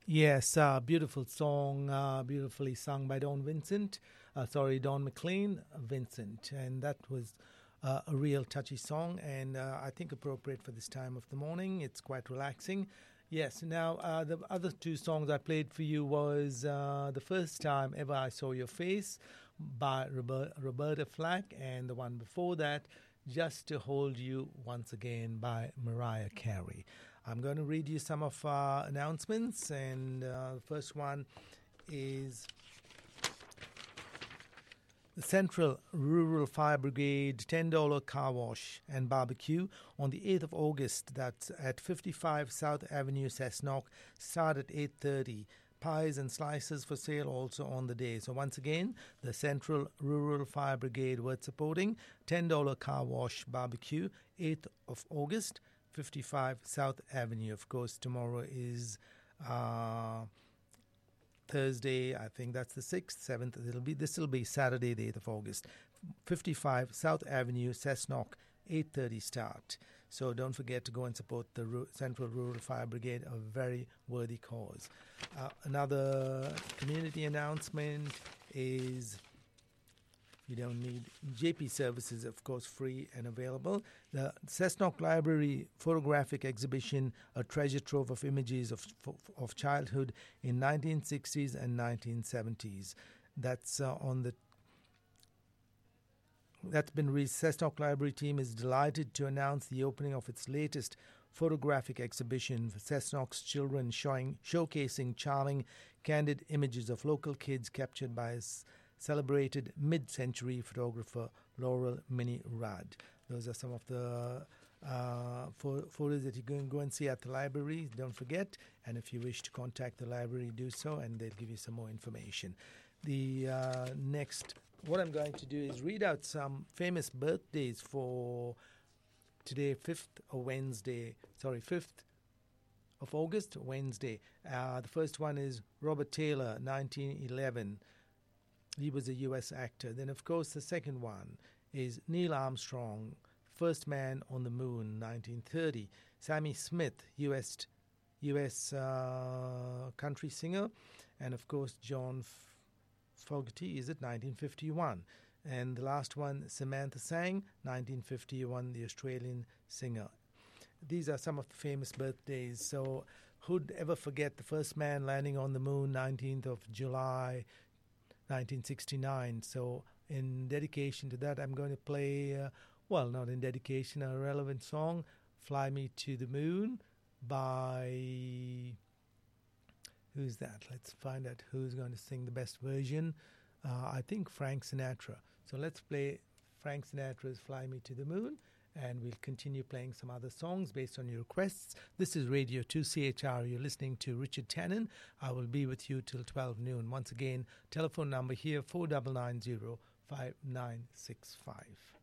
Yes, beautiful song, beautifully sung by Don McLean, Vincent. And that was a real touchy song and I think appropriate for this time of the morning. It's quite relaxing. Yes, now the other two songs I played for you was The First Time Ever I Saw Your Face by Roberta Flack, and the one before that, Just to Hold You Once Again by Mariah Carey. I'm going to read you some of our announcements, and the first one is the Central Rural Fire Brigade $10 car wash and barbecue on the 8th of August. That's at 55 South Avenue, Cessnock. Start at 8:30. Pies and slices for sale also on the day. So once again, the Central Rural Fire Brigade worth supporting. $10 car wash barbecue, 8th of August, 55 South Avenue. Of course, tomorrow is Thursday, I think that's the 6th, 7th. This will be Saturday, the 8th of August. 55 South Avenue, Cessnock, 8:30 start. So don't forget to go and support the Central Rural Fire Brigade, a very worthy cause. Another community announcement is you don't need JP services, of course, free and available. The Cessnock Library photographic exhibition, a treasure trove of images of childhood in 1960s and 1970s. That's that's been released. Cessnock Library team is delighted to announce the opening of its latest photographic exhibition for Cessnock's children, showcasing charming, candid images of local kids captured by celebrated mid-century photographer Laurel Minnie Rudd. Those are some of the photos that you can go and see at the library. Don't forget. And if you wish to contact the library, do so, and they'll give you some more information. The what I'm going to do is read out some famous birthdays for today, 5th of August, Wednesday. The first one is Robert Taylor, 1911. He was a U.S. actor. Then, of course, the second one is Neil Armstrong, first man on the moon, 1930. Sammy Smith, U.S. Country singer. And, of course, John Fogerty, 1951. And the last one, Samantha Sang, 1951, the Australian singer. These are some of the famous birthdays. So who'd ever forget the first man landing on the moon, 19th of July, 1969. So in dedication to that, I'm going to play, not in dedication, a relevant song, Fly Me to the Moon by, who's that? Let's find out who's going to sing the best version. I think Frank Sinatra. So let's play Frank Sinatra's Fly Me to the Moon, and we'll continue playing some other songs based on your requests. This is Radio 2CHR. You're listening to Richard Tannen. I will be with you till 12 noon. Once again, telephone number here, 4990-5965.